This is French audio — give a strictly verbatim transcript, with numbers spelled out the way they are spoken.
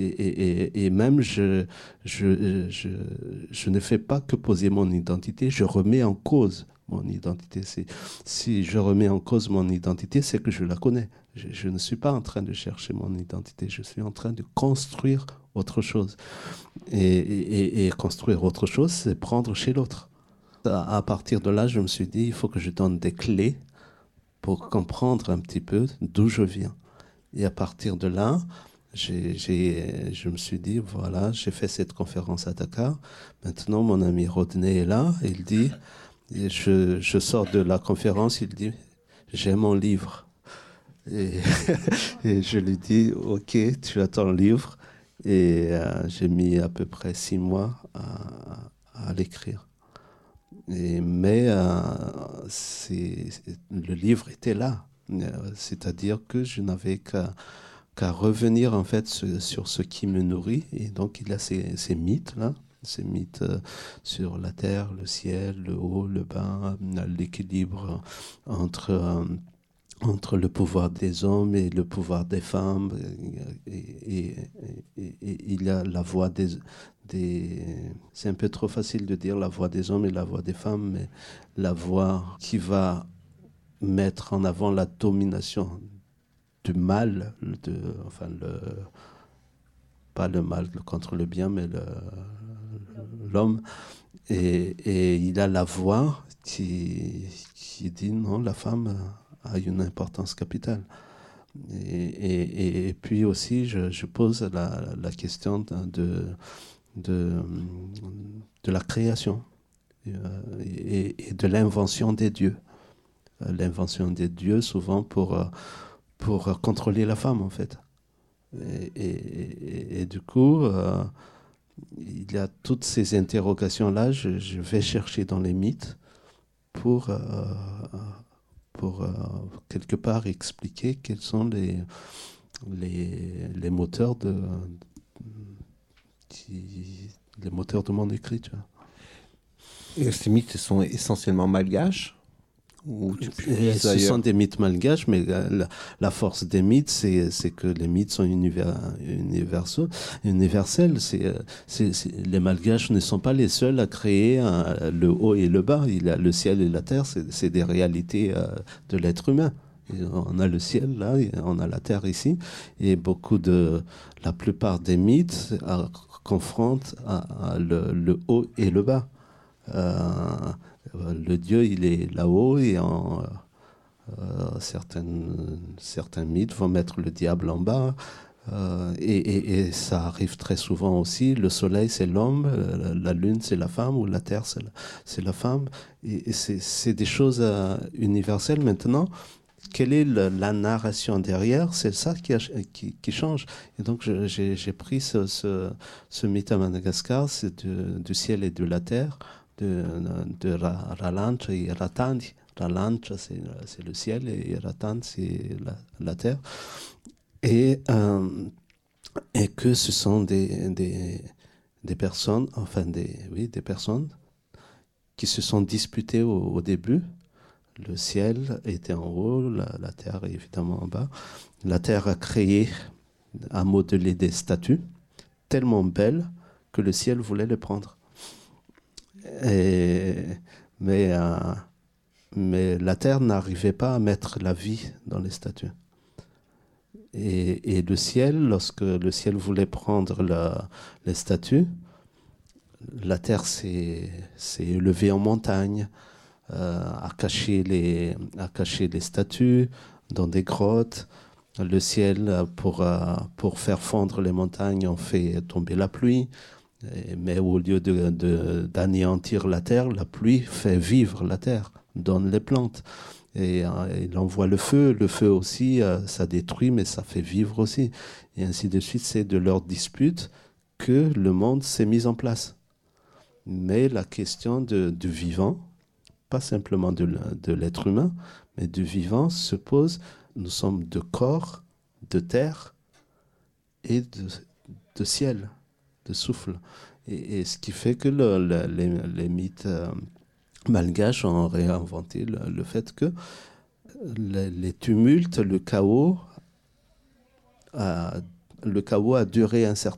Et, et, et même, je, je, je, je ne fais pas que poser mon identité, je remets en cause mon identité. C'est, si je remets en cause mon identité, c'est que je la connais. Je, je ne suis pas en train de chercher mon identité, je suis en train de construire autre chose. Et, et, et construire autre chose, c'est prendre chez l'autre. À, à partir de là, je me suis dit, il faut que je donne des clés pour comprendre un petit peu d'où je viens. Et à partir de là, j'ai, j'ai, je me suis dit, voilà, j'ai fait cette conférence à Dakar. Maintenant, mon ami Rodney est là. Il dit, et je, je sors de la conférence, il dit, j'ai mon livre. Et, et je lui dis, ok, tu as ton livre. Et euh, j'ai mis à peu près six mois à, à l'écrire. Et, mais euh, c'est, le livre était là. C'est-à-dire que je n'avais qu'à qu'à revenir en fait sur, sur ce qui me nourrit. Et donc il y a ces, ces mythes là, ces mythes euh, sur la terre, le ciel, le haut, le bas, l'équilibre entre euh, entre le pouvoir des hommes et le pouvoir des femmes. Et, et, et, et, et il y a la voix des des c'est un peu trop facile de dire la voix des hommes et la voix des femmes, mais la voix qui va mettre en avant la domination du mal, de, enfin le, pas le mal contre le bien, mais le, l'homme. Et, et il a la voix qui, qui dit non, la femme a une importance capitale. Et, et, et puis aussi, je, je pose la, la question de, de, de la création et, et de l'invention des dieux. L'invention des dieux, souvent pour, pour contrôler la femme, en fait. Et, et, et, et du coup, euh, il y a toutes ces interrogations-là, je, je vais chercher dans les mythes pour, euh, pour euh, quelque part expliquer quels sont les, les, les moteurs de, qui, les moteurs de mon écriture. Et ces mythes sont essentiellement malgaches? Ou tu ce sont des mythes malgaches, mais la, la force des mythes, c'est, c'est que les mythes sont univers, universaux, universels. C'est, c'est, c'est, les malgaches ne sont pas les seuls à créer un, le haut et le bas. Il y a le ciel et la terre, c'est, c'est des réalités euh, de l'être humain. Et on a le ciel là, et on a la terre ici, et beaucoup de, la plupart des mythes euh, confrontent à, à le, le haut et le bas. Euh, le Dieu, il est là-haut et en, euh, certaines, certains mythes vont mettre le diable en bas. Euh, et, et, et ça arrive très souvent aussi. Le soleil, c'est l'homme, la, la lune, c'est la femme, ou la terre, c'est la, c'est la femme. Et, et c'est, c'est des choses euh, universelles. Maintenant, quelle est le, la narration derrière? C'est ça qui, a, qui, qui change. Et donc, je, j'ai, j'ai pris ce, ce, ce mythe à Madagascar, c'est de, du ciel et de la terre, de, de Ralanch et Ratandi. Ralanch, c'est, c'est le ciel, et Ratand, c'est la, la terre. Et, euh, et que ce sont des, des, des personnes, enfin des, oui, des personnes qui se sont disputées au, au début. Le ciel était en haut, la, la terre est évidemment en bas. La terre a créé, a modelé des statues tellement belles que le ciel voulait les prendre. Et, mais, euh, mais la terre n'arrivait pas à mettre la vie dans les statues. Et, et le ciel, lorsque le ciel voulait prendre la, les statues, la terre s'est, s'est élevée en montagne, euh, a caché les, a caché les statues dans des grottes. Le ciel, pour, euh, pour faire fondre les montagnes, on fait tomber la pluie. Et, mais au lieu de, de, d'anéantir la terre, la pluie fait vivre la terre, donne les plantes. Et euh, il envoie le feu. Le feu aussi, euh, ça détruit, mais ça fait vivre aussi. Et ainsi de suite, c'est de leur dispute que le monde s'est mis en place. Mais la question de, du vivant, pas simplement de, de l'être humain, mais du vivant se pose. Nous sommes de corps, de terre et de, de ciel, de souffle. Et, et ce qui fait que le, le, les, les mythes euh, malgaches ont réinventé le, le fait que les, les tumultes, le chaos, a, le chaos a duré un certain